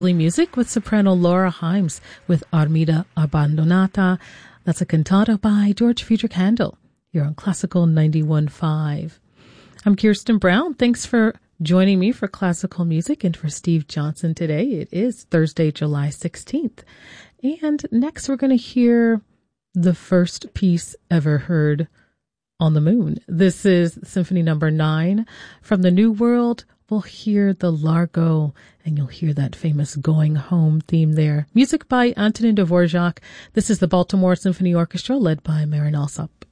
Music with soprano Laura Himes with Armida Abbandonata. That's a cantata by George Friedrich Handel. You're on Classical 91.5. I'm Kirsten Brown. Thanks for joining me for classical music and for Steve Johnson today. It is Thursday, July 16th. And next we're going to hear the first piece ever heard on the moon. This is Symphony Number 9 from the New World. We'll hear the Largo, and you'll hear that famous Going Home theme there. Music by Antonin Dvorak. This is the Baltimore Symphony Orchestra led by Marin Alsop.